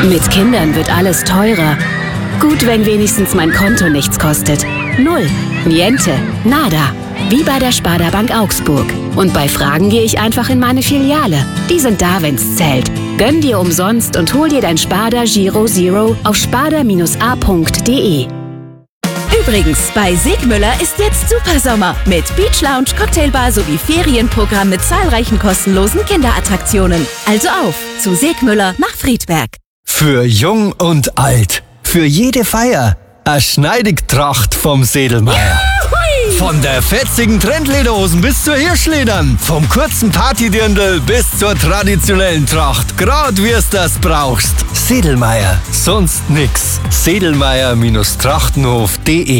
Mit Kindern wird alles teurer. Gut, wenn wenigstens mein Konto nichts kostet. Null, niente, nada. Wie bei der Sparda Bank Augsburg. Und bei Fragen gehe ich einfach in meine Filiale. Die sind da, wenn's zählt. Gönn dir umsonst und hol dir dein Sparda Giro Zero auf sparda-a.de. Übrigens, bei Segmüller ist jetzt Supersommer mit Beach Lounge, Cocktailbar sowie Ferienprogramm mit zahlreichen kostenlosen Kinderattraktionen. Also auf zu Segmüller nach Friedberg. Für jung und alt, für jede Feier, eine Schneidigtracht vom Sedelmeier. Von der fetzigen Trendlederhosen bis zur Hirschledern, vom kurzen Partydirndl bis zur traditionellen Tracht, grad wie es das brauchst. Sedelmeier, sonst nix. Sedelmeier-trachtenhof.de